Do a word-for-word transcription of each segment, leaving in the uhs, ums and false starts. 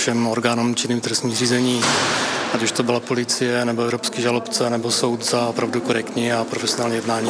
všem orgánům činným v trestním řízení, ať už to byla policie, nebo evropský žalobce, nebo soud za opravdu korektní a profesionální jednání.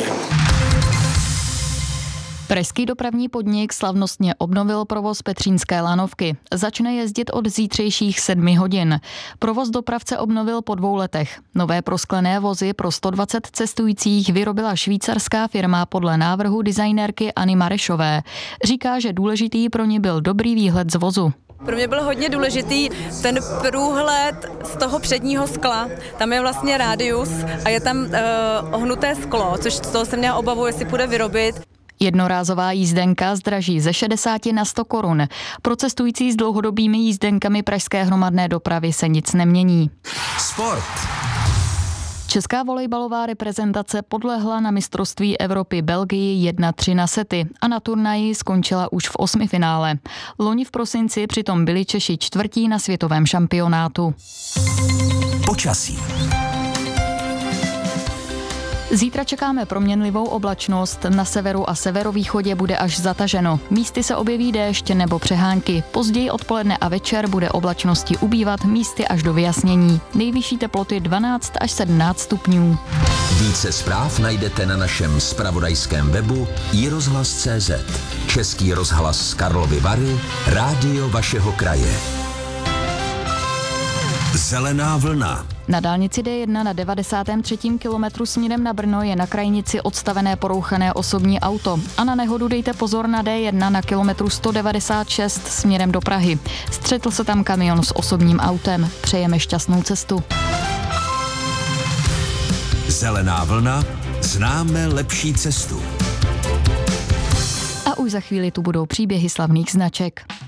Pražský dopravní podnik slavnostně obnovil provoz petřínské lanovky. Začne jezdit od zítřejších sedmi hodin. Provoz dopravce obnovil po dvou letech. Nové prosklené vozy pro sto dvacet cestujících vyrobila švýcarská firma podle návrhu designérky Anny Marešové. Říká, že důležitý pro ní byl dobrý výhled z vozu. Pro mě byl hodně důležitý ten průhled z toho předního skla. Tam je vlastně rádius a je tam uh, ohnuté sklo, což z toho jsem měla obavu, jestli půjde vyrobit. Jednorázová jízdenka zdraží ze šedesáti na sto korun. Pro cestující s dlouhodobými jízdenkami pražské hromadné dopravy se nic nemění. Sport. Česká volejbalová reprezentace podlehla na mistrovství Evropy Belgii jedna tři na sety a na turnaji skončila už v osmifinále. Loni v prosinci přitom byli Češi čtvrtí na světovém šampionátu. Počasí. Zítra čekáme proměnlivou oblačnost, na severu a severovýchodě bude až zataženo. Místy se objeví déšť nebo přehánky. Později odpoledne a večer bude oblačnosti ubývat, místy až do vyjasnění. Nejvyšší teploty dvanáct až sedmnáct stupňů. Více zpráv najdete na našem zpravodajském webu i rozhlas tečka cé zet. Český rozhlas Karlovy Vary, rádio vašeho kraje. Zelená vlna. Na dálnici dé jedna na devadesátém třetím kilometru směrem na Brno je na krajnici odstavené porouchané osobní auto. A na nehodu dejte pozor na dé jedna na kilometru sto devadesát šest směrem do Prahy. Střetl se tam kamion s osobním autem. Přejeme šťastnou cestu. Zelená vlna. Známe lepší cestu. A už za chvíli tu budou příběhy slavných značek.